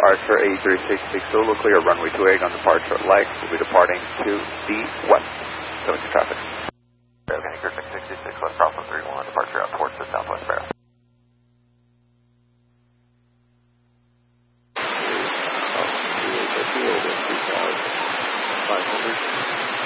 departure A366 Zulu, clear runway 28 on departure light. We'll be departing to the west. Going to traffic. Okay, clear 666 West Bravo 31, departure out towards the southwest barrel. Oh, 500.